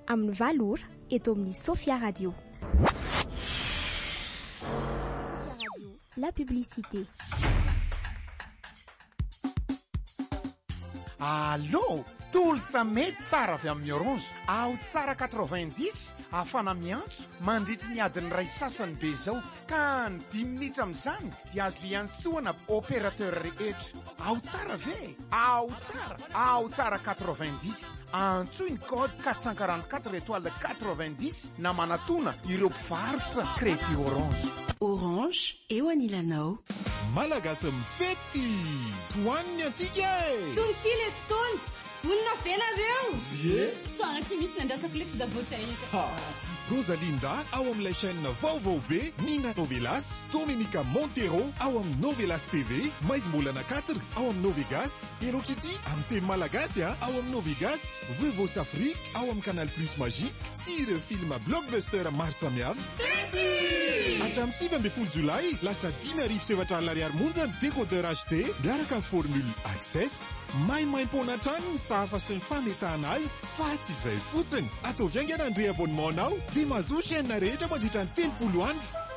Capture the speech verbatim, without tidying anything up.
amin'ny valora eto amin'ny Sophia Radio. La publicité. Allô, tolo sa mety tsara avy amin'ny Orange. Ao tsara quatre-vingt-dix afana miantso mandritry ny adiny ray sasany be zao ka ny dimy minitra amin'izany dia azo iantsoana opérateur rehetra. Ao tsara ve? Ao tsara, ao tsara quatre-vingt-dix. Antso ny code quatre cent quarante-quatre étoile quatre-vingt-dix na manatona ireo mpivarotra crédit Orange. Orange, eo anilanao. Malagasy mifety toaniny antsika e. Tontile fotoana vonina venareo. Ye fotoana tsy misy nandrasako letra da voataika. Rosalinda ao amin'ilay chaîne vaovao be, Nina Novelas, Dominica Montero ao amin'ny Novelas T V, Mais Molana quatre ao amin'ny Novegas, Hello Kitty amin'ny teny malagasy ao amin'ny Novegas, Vevos Afrique ao amin'ny Canal Plus Magique, sy ireo filma blockbuster maro samihafa. Hatramin'ny sivy ambin'ny folo jolay lasa dimy arivo sy efatra alina ariary monja ny décodeur H D miaraka amin'ny formule Access. Maimaim-pona trano ny sahafa sy ny fametahana azy fa tsy izay fotsiny. Atao viangana andre abonnementanao dia mahazo chaîne rehetra mandritra ny telopolo andro.